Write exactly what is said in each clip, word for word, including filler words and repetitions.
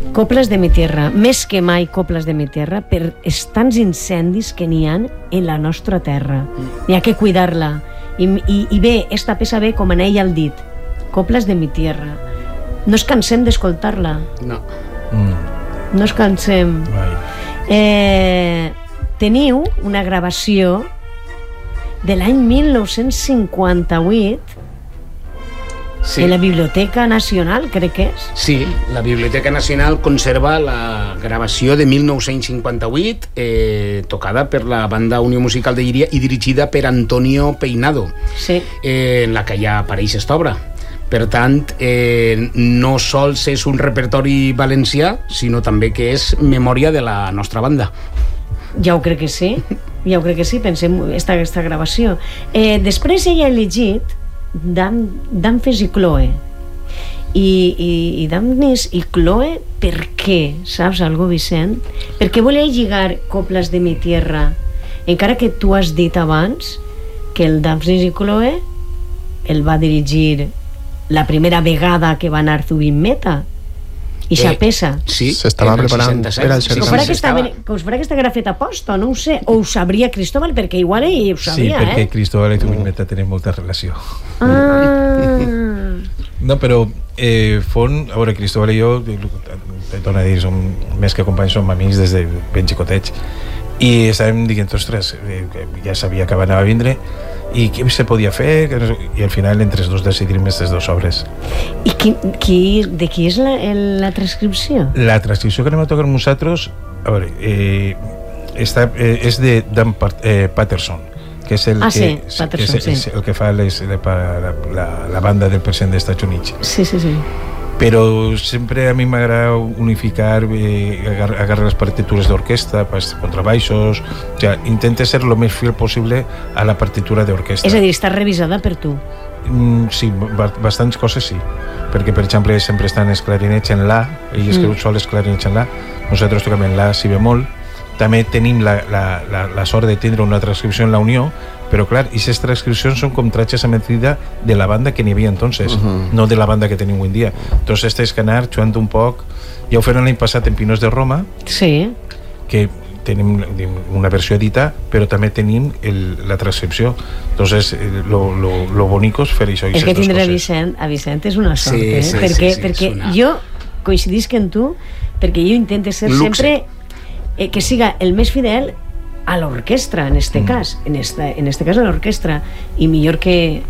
Coples de mi tierra, més que mai coples de mi tierra, per els tants incendis que n'hi ha en la nostra terra. N'hi ha que cuidar-la. I, i, I bé, esta peça ve com en ell el dit, coples de mi tierra. No es cansem d'escoltar-la. No. Mm. No es cansem. Eh, teniu una gravació de l'any mil nou-cents cinquanta-vuit sí. de la Biblioteca Nacional, crec que és. Sí, la Biblioteca Nacional conserva la gravació de mil nou-cents cinquanta-vuit eh, tocada per la banda Unió Musical de Llíria i dirigida per Antonio Peinado, sí. eh, en la que ja apareix esta obra. Per tant, eh, no sols és un repertori valencià, sinó també que és memòria de la nostra banda. Ja ho crec que sí, ja ho crec que sí, pensem esta, esta gravació. Eh, després ella ha elegit Danfes i Chloe. I, i, i Danfes i Chloe, per què? Saps algo, Vicent? Perquè volia lligar Coples de mi tierra, encara que tu has dit abans que el Danfes i Chloe el va dirigir la primera vegada que va anar subint meta. I eh, s'apesa. Sí, s'estava preparant per al certamen. Que us farà que estava fet a posta, no ho sé. O ho sabria Cristóbal, perquè igual ell ho sabia, sí, perquè eh? Cristóbal i subint meta tenen molta relació. Ah. No, però eh, Font, a veure, Cristóbal i jo, te torno a dir, som més que companys, som amics des de ben xicotets. I estàvem dient, ostres, eh, ja sabia que anava a vindre, i què se podia fer, i al final entre els dos decidim aquestes dues obres. I qui, qui, de qui és la, la transcripció? La transcripció que anem a tocar nosaltres, a veure, eh, està, eh, és de Dan eh, Patterson, que és el, ah, que, sí, Patterson, que, és, sí. és el que fa les, la, la, la banda del president dels Estats Units. Sí, sí, sí. Però sempre a mi m'agrada unificar, eh, agarrar, agarrar les partitures d'orquestra, contrabaixos, o sea, intenta ser lo més fiel possible a la partitura d'orquestra. És a dir, està revisada per tu? Mm, sí, bastants coses sí, perquè per exemple sempre estan els clarinets en la, ell escriu mm. sol els clarinets en la, nosaltres toquem en la si bemol, també tenim la, la, la, la sort de tindre una transcripció en la Unió, però clar, aquestes transcripcions són com tratges a medida de la banda que n'hi havia entonces, uh-huh. no de la banda que tenim avui en dia. Entonces tens que anar jugant un poc. Ja ho feren l'any passat en Pinós de Roma, sí. que tenim una versió edita, però també tenim el, la transcripció. Entonces lo, lo, lo bonico és fer això. És que tindre a Vicent, a Vicent és una sort, sí, eh? sí, perquè, sí, sí, perquè una... jo coincidisc en tu, perquè jo intento ser Luxe. sempre eh, que siga el més fidel a l'orquestra, en este mm. cas, en, esta, en este cas a l'orquestra, i millor que,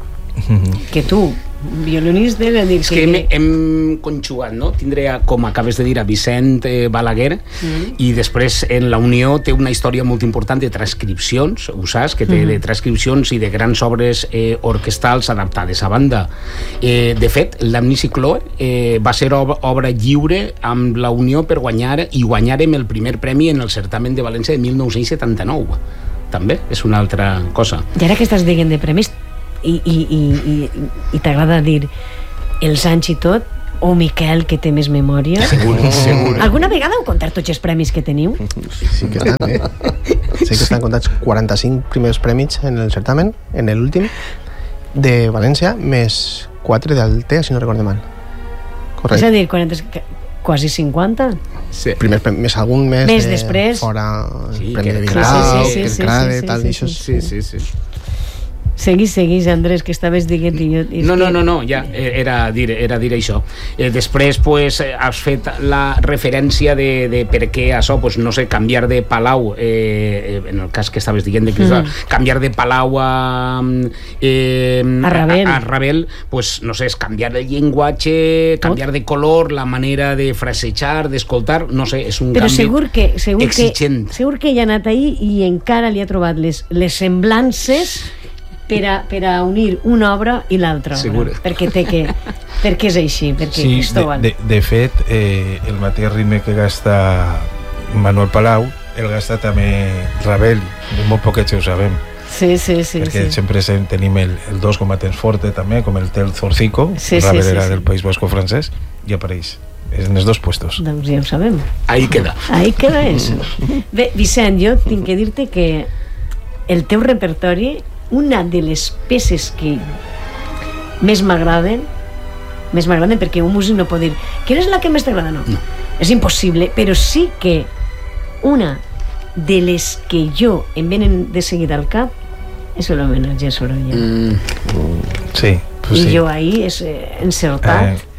que tu, violinista, és a dir... És que, que hem, hem conjugat, no? Tindré, com acabes de dir, a Vicent eh, Balaguer, mm. i després en la Unió té una història molt important de transcripcions, ho saps, que té mm. de transcripcions i de grans obres eh, orquestals adaptades a banda. Eh, de fet, l'Amnis i Chloe eh, va ser ob obra lliure amb la Unió per guanyar, i guanyarem el primer premi en el certamen de València de mil nou-cents setanta-nou. També és una altra cosa. I ara que estàs dient de premis, i, i, i, i, i t'agrada dir els anys i tot, o Miquel, que té més memòria, segur, segur. Alguna vegada heu comptat tots els premis que teniu? Sí que estan, eh? Sí que estan comptats quaranta-cinc primers premis en el certamen, en l'últim de València, més quatre d'Altea, si no recorde mal. Correcte. És a dir, quaranta, quasi cinquanta? Sí. Primer, més algun més, més de després. Fora, sí, premi que, de Bilbao, sí, sí, sí, que sí, el Crade, sí, tal, sí, i això. Sí, sí, sí. Seguís, seguís, Andrés, que estaves dient i jo... No, no, no, no, ja, era dir, era dir això. Eh, després, pues, has fet la referència de, de per què això, pues, no sé, canviar de palau, eh, en el cas que estaves dient de Cristóbal, mm. canviar de palau a... Eh, a Ravel. A, a Ravel, pues, no sé, és canviar el llenguatge, canviar de color, la manera de frasejar, d'escoltar, no sé, és un Però canvi segur que, segur exigent. Que, segur que ella ha anat ahí i encara li ha trobat les, les semblances per a, per a unir una obra i l'altra obra, perquè té que perquè és així, perquè sí, Cristóbal de, de, de fet eh, el mateix ritme que gasta Manuel Palau el gasta també Ravel, molt poquets ho sabem, sí, sí, sí, perquè sí. sempre tenim el, el dos com a temps forte també, com el Tel Zorzico, sí, Ravel sí, sí, era sí. del País Vasco francès i apareix en els dos puestos. Doncs ja ho sabem, ahí queda ahí queda eso. Bé, Vicent, jo tinc que dir-te que el teu repertori, una de les peces que més m'agraden, més m'agraden perquè un músic no pot dir quina és la que més t'agrada, no. no. és impossible, però sí que una de les que jo em venen de seguida al cap és l'homenatge a Sorolla. Mm. Sí, pues I sí. jo ahir és eh, encertat. Eh,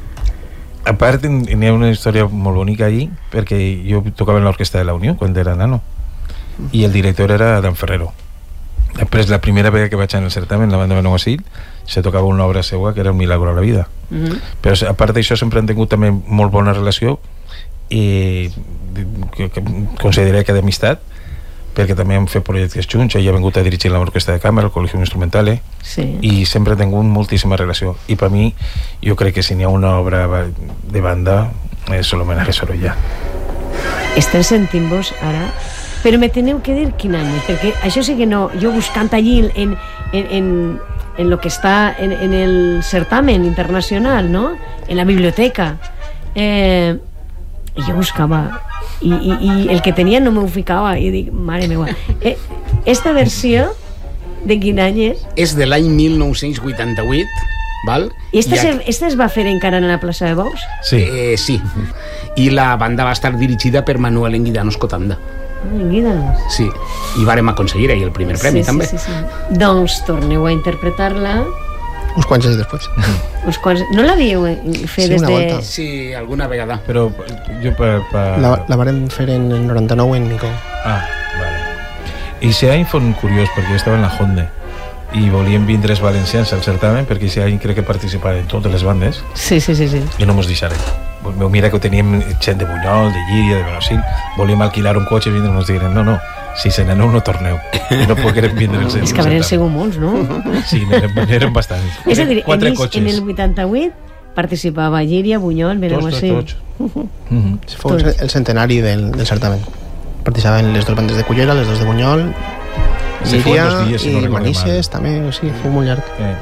a part, n'hi ha una història molt bonica ahir, perquè jo tocava en l'orquestra de la Unió quan era nano, i el director era Dan Ferrero. Després, la primera vegada que vaig anar al certamen, la banda Benaguasil, se tocava una obra seua que era Un milagro a la vida. Mm-hmm. Però a part d'això sempre han tingut també molt bona relació i que, que consideré que d'amistat, perquè també hem fet projectes junts. Ell ha vingut a dirigir l'orquestra de càmera, el Col·legium Instrumentale, Sí. i sempre he tingut moltíssima relació. I per mi, jo crec que si n'hi ha una obra de banda és l'homenatge a Sorolla. Estem sentint-vos ara, però me teniu que dir quin any, perquè això sí que no, jo buscant allí en, en, en, en lo que està en, en el certamen internacional, no? En la biblioteca, eh, i jo buscava i, i, i el que tenia no m'ho ficava i dic, mare meva, eh, esta versió de quin any és? És de l'any mil nou-cents vuitanta-vuit, val? I esta, I se, aquí- esta es va fer encara en la plaça de Bous? Sí, Eh, sí. I la banda va estar dirigida per Manuel Enguidano Escotanda. Guídanos. Sí. I vàrem aconseguir ahir el primer premi, sí, també. sí, sí, sí. Doncs torneu a interpretar-la Uns quants anys després. uns quants... No l'havíeu eh, fet Sí, des una de... volta. Sí, alguna vegada. però jo per... per... La, la varem fer en el noranta-nou en Nico. Ah, vale. I si any fon curiós, perquè jo estava en la Honda i volien vindre els valencians al certamen, perquè si any crec que participaven totes les bandes Sí, sí, sí, sí. i no mos deixaren. Veu, mira que ho teníem gent de Bunyol, de Llíria, de Benaguasil, volíem alquilar un cotxe i vindre, mos diren, no, no, si se n'aneu no torneu. I no pogueren vindre el És que haurien sigut molts, no? Sí, n'eren, n'eren bastants. És a dir, en, Quatre en cotxes. el vuitanta-vuit participava Llíria, Bunyol, Tots, tots, Benaguasil. tots. Mhm. Fou el, el centenari del, del certamen. Participaven les dues bandes de Cullera, les dues de Bunyol, Se fou Llíria dos dies, si no i recordo Manises, mal. també, o sigui, fou molt llarg. Eh.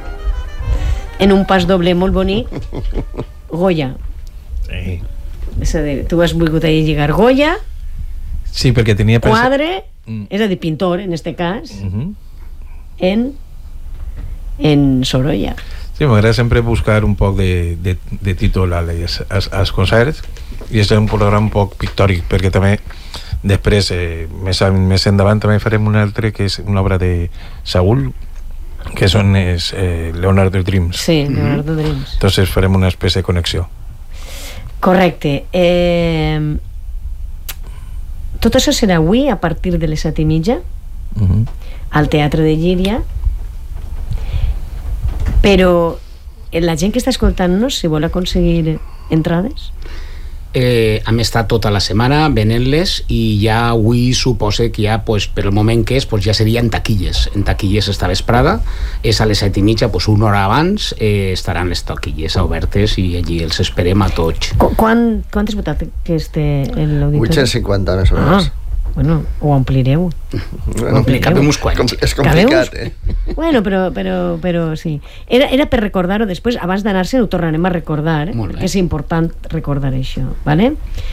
En un pas doble molt bonic, Goya. Sí. És a dir, tu has volgut ahir lligar Goya, Sí, perquè tenia... pens- quadre, Mm. és a dir, pintor, en este cas, Mhm. en, en Sorolla. Sí, m'agrada sempre buscar un poc de, de, de títol als, als, als concerts, i és un programa un poc pictòric, perquè també després, eh, més, més endavant, també farem un altre que és una obra de Saúl, que són és, eh, Leonardo Dreams. Sí, Leonardo Dreams. Entonces farem una espècie de connexió. Correcte. Eh, tot això serà avui a partir de les set i mitja Mhm. al Teatre de Llíria, però la gent que està escoltant-nos, si vol aconseguir entrades, Eh, hem estat tota la setmana venent-les i ja avui suposa que ja, pues, per el moment que és, pues, ja seria en taquilles. En taquilles esta vesprada, és a les set i mitja, pues, una hora abans eh, estaran les taquilles obertes i allí els esperem a tots. Qu quan, quantes butaques té l'auditori? vuit-cents cinquanta més o Ah, menys. bueno, ho amplireu. Bueno, Compli- cabem uns quants. com, és complicat, eh? Bueno, però, però, però sí. Era, era per recordar-ho després, abans d'anar-se ho tornarem a recordar, eh? Molt bé. Perquè és important recordar això, ¿vale?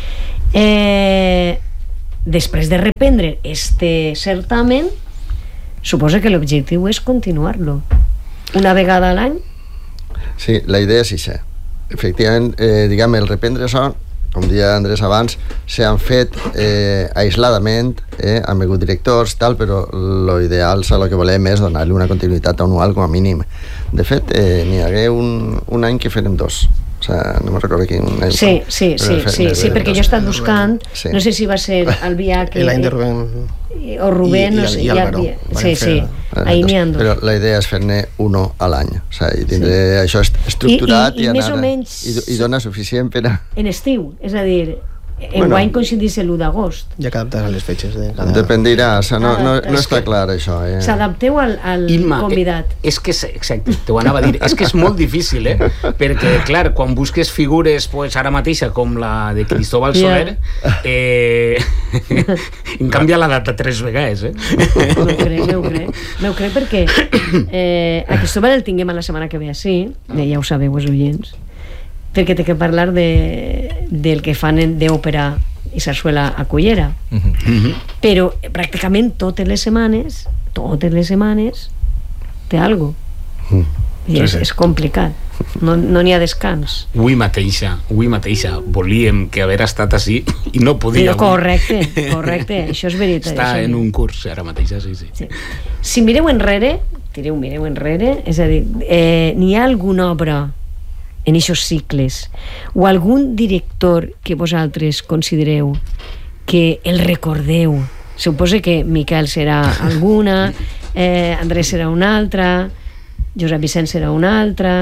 Eh, després de reprendre este certamen, suposa que l'objectiu és continuar-lo. Una vegada a l'any? Sí, la idea és això. Efectivament, eh, diguem, el reprendre això, com deia Andrés abans, s'han fet eh, aisladament, eh, han vingut directors, tal, però l'ideal, el que volem és donar-li una continuïtat anual com a mínim. De fet, eh, n'hi hagué un, un any que farem dos. O sigui, no me'n recordo quin any. Sí, sí, però sí, fer- sí, sí, fer perquè dos. jo he estat buscant, Sí. no sé si va ser el viatge L'any de Rubén o Rubén, i- i- no sé, i ja Álvaro. havia- Van sí, sí, fer- ahí n'hi ha dos. Però la idea és fer-ne uno a l'any. O sigui, tindre això est- estructurat I- i- i i, més anar... o menys- I, i dona suficient per a... En estiu, és a dir, en Bueno. guany coincidís l'u d'agost. ja que adaptar a les fetges de cada... Dependirà, o sigui, no, no, no És està que- clar això. Eh? S'adapteu al, al Imma, convidat. eh, és que és, exacte, t'ho anava a dir, és que és molt difícil, eh? Perquè, clar, quan busques figures, pues, ara mateixa, com la de Cristóbal Soler, eh, em canvia la data tres vegades, eh? M'ho crec, m'ho crec. M'ho crec perquè eh, a Cristóbal el tinguem a la setmana que ve així, ja ho sabeu, els oients, perquè té que parlar de, del que fan en- d'òpera i sarsuela a Cullera. Mhm. Però pràcticament totes les setmanes, totes les setmanes, té algo. Mm. I és, Sí, sí. és complicat. No n'hi no ha descans. Avui mateixa, avui mateixa volíem que haver estat així i no podíem. Correcte, correcte, això és veritat. Està això en un curs ara mateixa, sí, sí. sí. Si mireu enrere, direu, mireu enrere, és a dir, eh, n'hi ha alguna obra en aquests cicles o algun director que vosaltres considereu que el recordeu? Suposo que Miquel serà alguna, eh, Andrés serà una altra, Josep Vicent serà una altra,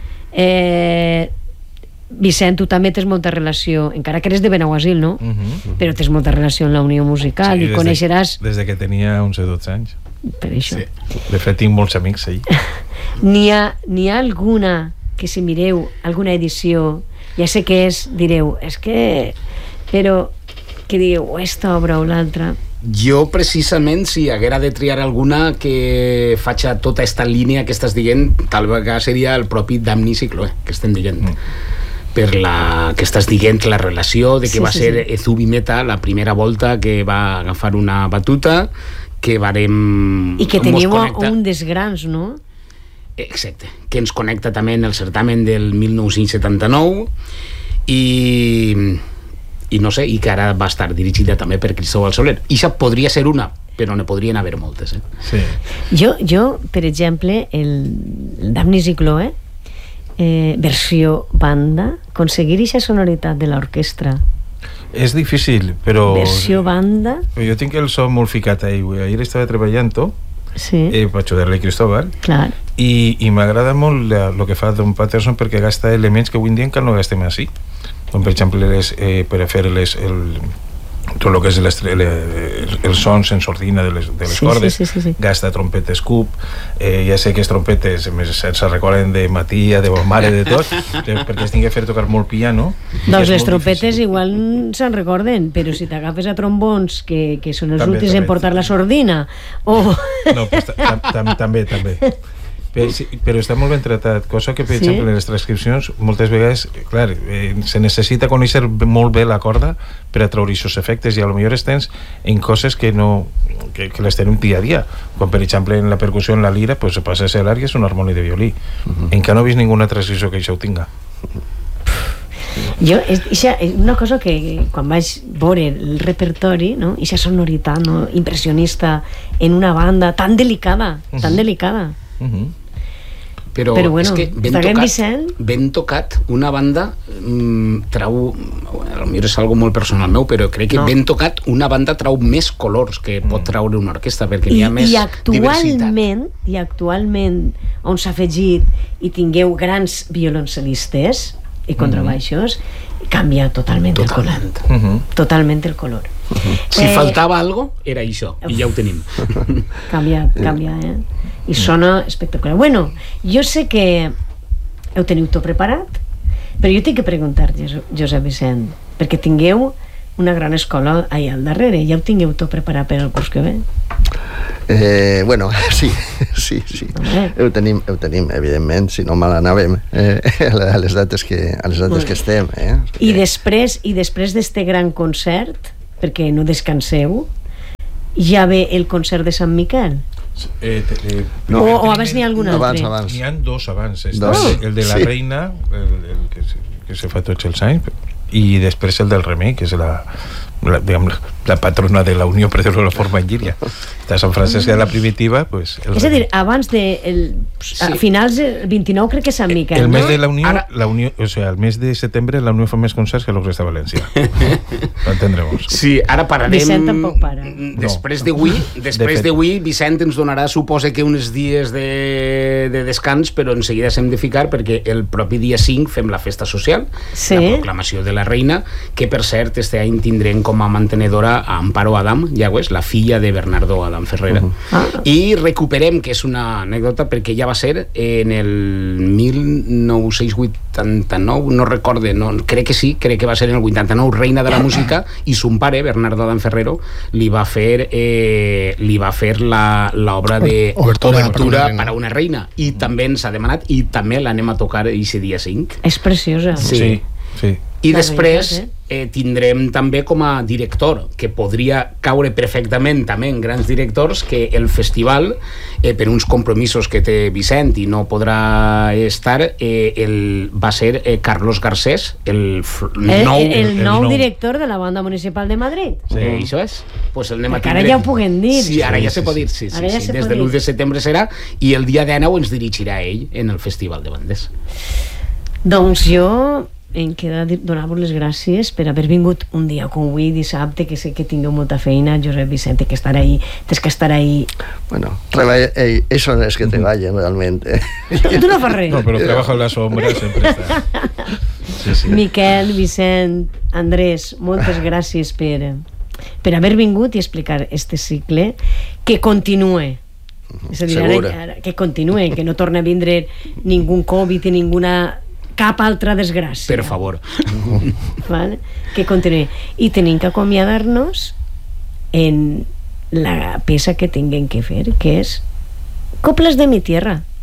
eh, Vicent, tu també tens molta relació, encara que eres de Benaguasil, no? Uh -huh. Però tens molta relació amb la Unió Musical, sí, i coneixeràs... De, des de que tenia onze o dotze anys. Per això. Sí. De fet, tinc molts amics allà. N'hi ha, n'hi ha alguna que si mireu alguna edició, ja sé que és, direu, és que... Però que dieu, esta obra o l'altra... Jo, precisament, si haguera de triar alguna que faci tota aquesta línia que estàs dient, tal vegada seria el propi Damnis i Chloe, que estem dient. Mm. Per la que estàs dient, la relació de que sí, va sí, ser sí. Ezubi Meta la primera volta que va agafar una batuta, que varem... I que teníeu un dels grans, no? Exacte, que ens connecta també en el certamen del mil nou-cents setanta-nou i... i no sé, i que ara va estar dirigida també per Cristóbal Soler. I això podria ser una, però ne podrien haver moltes, eh? Sí. Jo, jo, per exemple, el, el Damnis i Chloe, eh, versió banda, aconseguir aquesta sonoritat de l'orquestra. És difícil, però... Versió banda... Jo tinc el so molt ficat ahir. Ahir estava treballant-ho, sí. eh, per ajudar-li a Cristóbal, clar. i, i m'agrada molt el que fa Don Patterson perquè gasta elements que avui en dia encara no gastem així. Com per exemple les, eh, per a fer les, el, tot el que és les, el, els sons en sordina de les, de les sí, cordes, sí, sí, sí, sí. gasta trompetes cub, eh, ja sé que les trompetes se recorden de Matia, de Bomare, de tot, perquè es tingui que fer tocar molt piano. Doncs les trompetes difícil. Igual se'n recorden, però si t'agafes a trombons que, que són els també, últims també, en portar també. La sordina o... No, pues, tam, tam, també, també. Però, sí, però està molt ben tratat, cosa que, per sí? exemple, en les transcripcions, moltes vegades, clar, eh, se necessita conèixer molt bé la corda per a treure aquests efectes, i a lo millor estens en coses que no que, que les tenim dia a dia, com per exemple en la percussió, en la lira, pues se passa a ser l'ària, és un harmoni de violí. Uh-huh. Encara no he vist ninguna transcripció que això ho tinga. Jo, és, és una cosa que quan vaig veure el repertori, no? Ixa sonoritat, no? Impressionista en una banda tan delicada, uh-huh. tan delicada. Uh-huh. Però, però bueno, és que ben tocat, ben tocat una banda mmm, trau, a millor és algo molt personal meu, però crec que no. ben tocat una banda trau més colors que pot traure una orquestra, perquè I, hi ha més i actualment, diversitat. I actualment on s'ha afegit i tingueu grans violoncelistes i contrabaixos, mm-hmm. canvia totalment, totalment el color. Mm-hmm. Totalment el color. Uh-huh. Si eh, faltava algo, era això, i ja ho tenim. Canvia, canvia, eh? I sona espectacular. Bueno, jo sé que heu teniu tot preparat, però jo tinc que preguntar, Josep Vicent, perquè tingueu una gran escola allà al darrere, ja ho tingueu tot preparat per al curs que ve? Eh, bueno, sí, sí, sí. Ho tenim, ho tenim, evidentment, si no mal anàvem eh, a les dates que, a les dates que estem. Eh? I després, i després d'este gran concert, perquè no descanseu, ja ve el concert de Sant Miquel? Eh, eh, no, o, o abans n'hi ha algun altre? Abans, n'hi ha dos abans. Dos. El, el de la sí. Reina, el, el que, se, que se fa tots els anys, i després el del Remei, que és la, la, diguem, la patrona de la Unió per dir-ho de la forma enllíria. De Sant Francesc de la Primitiva, pues, el és a dir, abans de el, sí. a finals del vint-i-nou crec que és Sant Miquel, el no? mes de la Unió, Ara... la Unió, o sea, el mes de setembre la Unió fa més concerts que l'Orquestra de València. L'entendremos. Sí, ara pararem. Vicent tampoc para. Després d'avui, després d'avui, Vicent ens donarà, suposa que uns dies de, de descans, però en seguida s'hem de ficar perquè el propi dia cinc fem la festa social, sí. la proclamació de la reina, que per cert este any tindrem com a mantenedora a Amparo Adam, ja ho és, la filla de Bernardo Adam Ferrera. Uh-huh. Ah. I recuperem, que és una anècdota, perquè ja va ser en el mil nou-cents vuitanta-nou, no recorde, no, crec que sí, crec que va ser en el vuitanta-nou, reina de la música, i son pare, Bernardo Adam Ferrero, li va fer eh, li va fer l'obra de Obertura per a una reina, i també ens ha demanat, i també l'anem a tocar aquest dia cinc. És preciosa. Sí, sí. sí. I després eh, tindrem també com a director, que podria caure perfectament també en grans directors, que el festival, eh, per uns compromisos que té Vicent i no podrà estar, eh, el, va ser eh, Carlos Garcés, el, el, nou, el, el, el nou nou director de la Banda Municipal de Madrid. Sí. Eh, això és. Pues el anem a ara ja ho puguem dir. Sí, ara ja sí, se pot dir. Sí, sí, sí, sí. Des de l'u de setembre serà, i el dia dinou ens dirigirà ell en el Festival de Bandes. Doncs jo em queda donar-vos les gràcies per haver vingut un dia com avui, dissabte, que sé que tingueu molta feina, Josep Vicente, que estar ahí, tens que estar ahí. Bueno, treballa, ell, ells són els que treballen realment. Eh? Tu no fas res. No, però trabajo en la sombra sempre està. Sí, sí. Miquel, Vicent, Andrés, moltes gràcies per, per haver vingut i explicar este cicle, que continue. És a dir, ara, ara, que continue, que no torni a vindre ningú Covid i ninguna cap altra desgràcia. Per favor. Vale? Que continuï. I tenim que acomiadar-nos en la peça que tinguem que fer, que és Coples de mi tierra.